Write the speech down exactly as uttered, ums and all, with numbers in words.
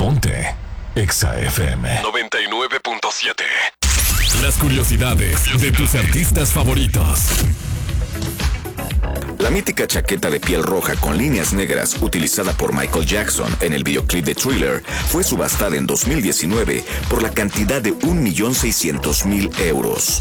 Ponte Exa F M noventa y nueve punto siete. Las curiosidades de tus artistas favoritos. La mítica chaqueta de piel roja con líneas negras utilizada por Michael Jackson en el videoclip de Thriller fue subastada en dos mil diecinueve por la cantidad de un millón seiscientos mil euros.